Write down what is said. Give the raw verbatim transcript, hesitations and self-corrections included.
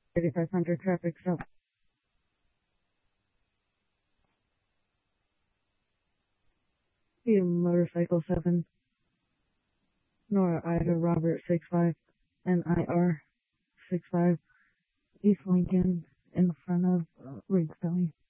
thirty-five hundred traffic stop. Motorcycle seven. Nora Ida Robert six five. N I R six five. East Lincoln in front of uh, Riggs Valley.